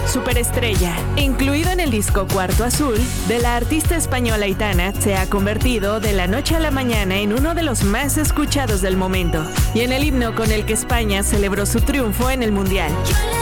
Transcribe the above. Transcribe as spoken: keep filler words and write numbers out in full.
Superestrella, incluido en el disco Cuarto Azul, de la artista española Aitana, se ha convertido de la noche a la mañana en uno de los más escuchados del momento, y en el himno con el que España celebró su triunfo en el Mundial.